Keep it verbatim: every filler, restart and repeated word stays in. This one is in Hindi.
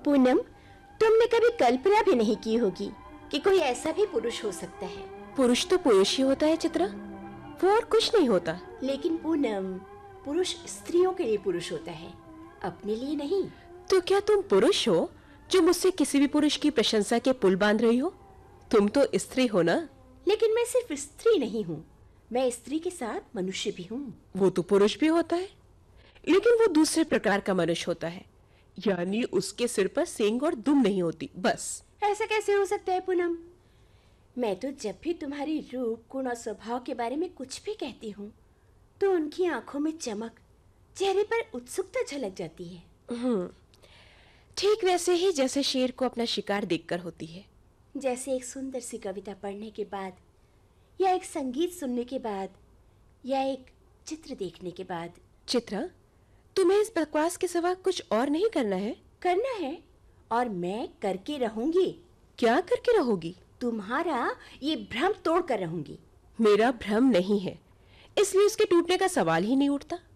पूनम, तुमने कभी कल्पना भी नहीं की होगी कि कोई ऐसा भी पुरुष हो सकता है। पुरुष तो पुरुष ही होता है चित्रा, वो और कुछ नहीं होता। लेकिन पूनम, पुरुष स्त्रियों के लिए पुरुष होता है, अपने लिए नहीं। तो क्या तुम पुरुष हो जो मुझसे किसी भी पुरुष की प्रशंसा के पुल बांध रही हो? तुम तो स्त्री हो ना। लेकिन मैं सिर्फ स्त्री नहीं हूँ, मैं स्त्री के साथ मनुष्य भी हूँ। वो तो पुरुष भी होता है, लेकिन वो दूसरे प्रकार का मनुष्य होता है, यानी उसके सिर पर सींग और दुम नहीं होती। बस ऐसा कैसे हो सकता है पूनम? मैं तो जब भी तुम्हारी रूप, गुण और स्वभाव के बारे में कुछ भी कहती हूँ तो उनकी आंखों में चमक, चेहरे पर उत्सुकता झलक जाती है। हम्म, ठीक वैसे ही जैसे शेर को अपना शिकार देखकर होती है। जैसे एक सुंदर सी कविता पढ़ने के बाद, या एक संगीत सुनने के बाद, या एक चित्र देखने के बाद। चित्रा, तुम्हें इस बकवास के सिवा कुछ और नहीं करना है? करना है, और मैं करके रहूंगी। क्या करके रहोगी? तुम्हारा ये भ्रम तोड़ कर रहूंगी। मेरा भ्रम नहीं है, इसलिए उसके टूटने का सवाल ही नहीं उठता।